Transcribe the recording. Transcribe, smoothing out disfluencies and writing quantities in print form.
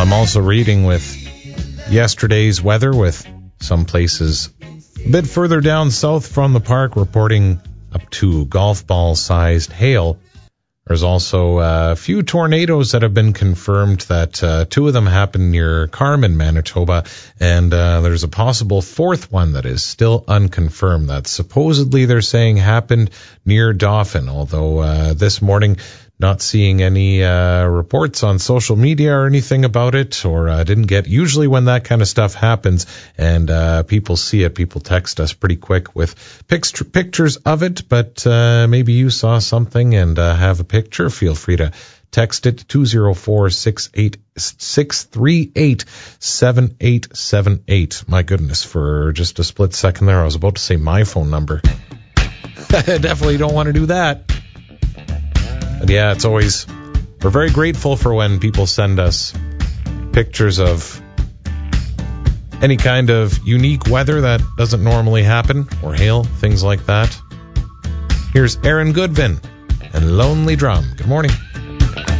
I'm also reading with yesterday's weather, with some places a bit further down south from the park reporting up to golf ball sized hail. There's also a few tornadoes that have been confirmed, that two of them happened near Carmen, Manitoba, and there's a possible fourth one that is still unconfirmed that supposedly they're saying happened near Dauphin, although this morning not seeing any reports on social media or anything about it, or didn't get. Usually when that kind of stuff happens and people see it, people text us pretty quick with pictures of it, but maybe you saw something and have a picture. Feel free to text it 204-638-7878. My goodness, for just a split second there, I was about to say my phone number. I definitely don't want to do that. But yeah, we're very grateful for when people send us pictures of any kind of unique weather that doesn't normally happen, or hail, things like that. Here's Aaron Goodvin and Lonely Drum. Good morning.